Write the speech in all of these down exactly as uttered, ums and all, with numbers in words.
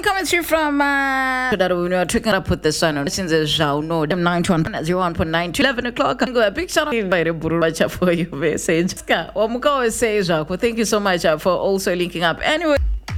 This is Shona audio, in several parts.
one coming through from uh that we are trying to put this on since it's no nine to one zero one point nine to eleven o'clock. I'm going a big shout out invite for your message. Thank you so much for also linking up. Anyway,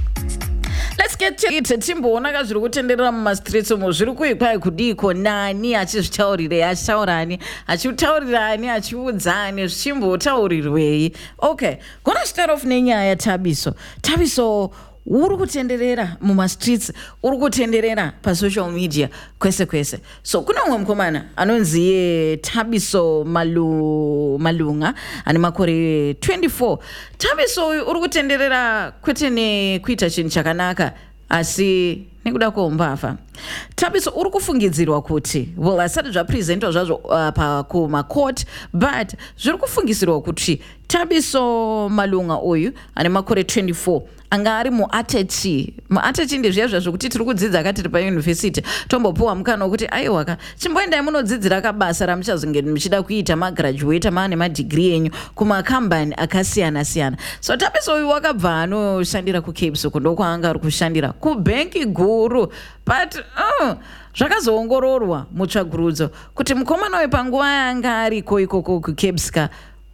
let's get to it. Timbona zviri kutenderera mumastreets umo zviri kuikwai kudiko nani achizvitaurira achitaurani achitaurirani achiudzani zvichimbotaurirwei. Okay, gonna start off nenyaya Thabiso. Thabiso uri kutenderera mumastreets, uri kutenderera pasocial media kwese kwese. So kuna umwe mukomana anonzi Thabiso Malu Malunga ane makore twenty-four. Thabiso uri kutenderera kwete nekuita chinhu chakanaka asi nekuda kuombafa. Thabiso uri kufungidzirwa kuti well asati zvapresentwa zvazvo uh, pakumacourt but zviri kufungisirwa kuti Thabiso Malunga uyu ane makore twenty-four anga ari muatechi muatechi ndezviya zvazvokuti tiri kudzidza akatiri payunivhesiti tombopuwa mukana wekuti aiwaka chimboendai munodzidzira kabasa ramuchazonge muchida kuita magraduate maane madegree enyu kumakambani akasiyana siyana. So Thabiso uyu wakabva anoshandira kuCape ndokwaanga ari kushandira kubhenki guru but uh, zvakazoongororwa mutsvagurudzo kuti mukomana uyu panguva yanga ariko ikoko kuCape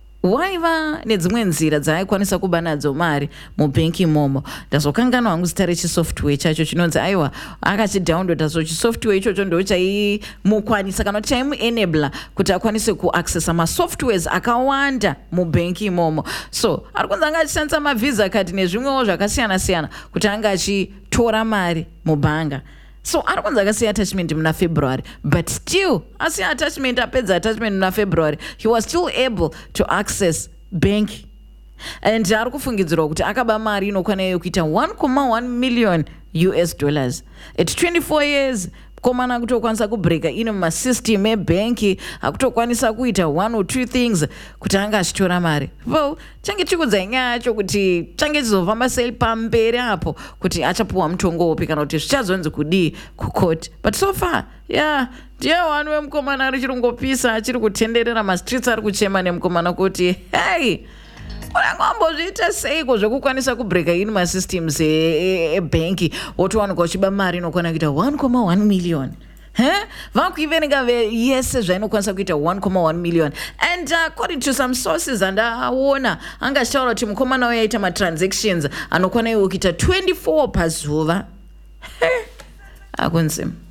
waiva nedzimwe nzira dzaaikwanisa kuba nadzo mari mubhenki imomo. Ndazokanganwa hangu zita rechisoftware chacho chinonzi aiwa akachidownloada so chisoftware ichocho ndo chaimukwanisa kana kuti chaimuenabla kuti akwanise kuaccessa masoftwares akawanda mubhenki imomo. So ari kunzi anga achishandisa mavisa card nezvimwewo zvakasiyana siyana kuti anga achitora mari mubhanga. So ari kunzi akasiya attachment muna February but still asiya attachment apedza attachment muna February he was still able to access bank and ari kufungidzirwa kuti akaba mari inokwana iyo kuita one point one million U S dollars at twenty-four years. Komana akutokwanisa kubreaka ino mumasystem ebhenki akutokwanisa kuita one or two things kuti anga achitora mari. Well, change chikudza nyaya yacho kuti change chizofamba sei pamberi apo kuti achapuwa mutongo upi kana kuti zvichazonzi kudii kucourt. But so far yeah ndiye wani wemukomana ari chirungopisa achiri kutenderera mastreets ari kuchema nemukomana kuti hey urangambozviita seiko zvekukwanisa kubreaka ini masystems ebhenki wotowanika uchiba mari inokwana kuita one point one million. Huh? Vakuiverenga yese zvainokwanisa kuita one point one million and uh, according to some sources andaona anga achitaura kuti mukomana uyu aita matransactions anokwana iwo kuita twenty-four pazuva. Akunzi